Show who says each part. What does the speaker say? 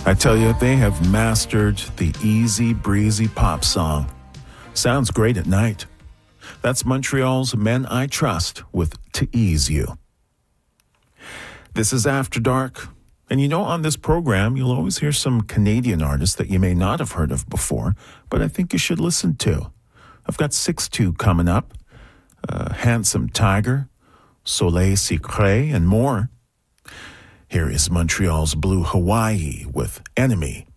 Speaker 1: I tell you, they have mastered the easy breezy pop song. Sounds great at night. That's Montreal's Men I Trust with To Ease You. This is After Dark. And you know, on this program, you'll always hear some Canadian artists that you may not have heard of before, but I think you should listen to. I've got 6-2 coming up, Handsome Tiger, Soleil Secret, and more. Here is Montreal's Blue Hawaii with Enemy.